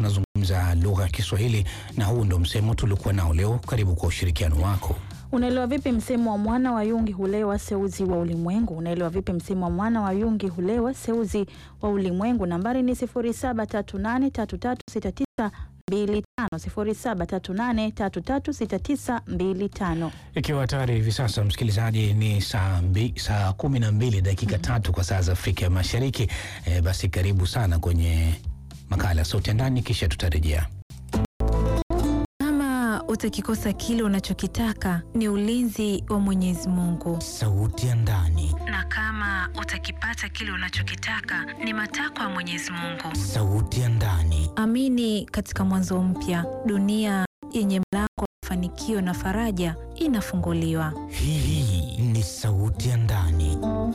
tunazungumza lugha ya Kiswahili na huu ndo msemo tulikuwa nao leo. Karibu kwa ushirikiano wako. Unaelewa vipi msemo wa mwana wa yungi hulewa seuzi wa ulimwengu? Unaelewa vipi msemo wa mwana wa yungi hulewa seuzi wa ulimwengu? Nambari ni 0738336925, 0738336925. Ikiwa tayari hivi sasa msikilizaji ni saa 12 dakika 3 kwa saa za Afrika ya Mashariki. Basi karibu sana kwenye makala Sauti ya Ndani, kisha tutarejea. Utakikosa kile unachokitaka ni ulinzi wa Mwenyezi Mungu. Sauti ya Ndani. Na kama utakipata kile unachokitaka ni matakwa ya Mwenyezi Mungu. Sauti ya Ndani. Amini katika mwanzo mpya, dunia yenye mlango wa mafanikio na faraja inafunguliwa. Hii ni Sauti ya Ndani.